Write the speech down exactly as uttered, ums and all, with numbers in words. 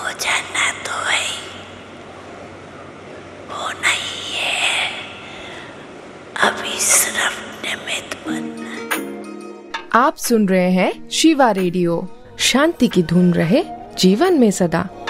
हो जाना तो है, वो नहीं है, अभी सिर्फ निमित्त बनना। आप सुन रहे हैं शिवा रेडियो। शांति की धुन रहे जीवन में सदा।